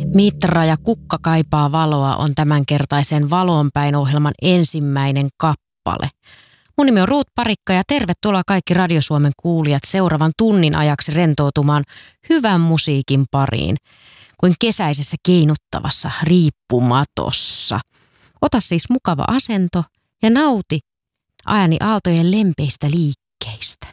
Mitra ja Kukka kaipaa valoa on tämänkertaisen Valonpäin ohjelman ensimmäinen kappale. Mun nimi on Ruut Parikka ja tervetuloa kaikki Radio Suomen kuulijat seuraavan tunnin ajaksi rentoutumaan hyvän musiikin pariin kuin kesäisessä keinuttavassa riippumatossa. Ota siis mukava asento ja nauti ääni aaltojen lempeistä liikkeistä.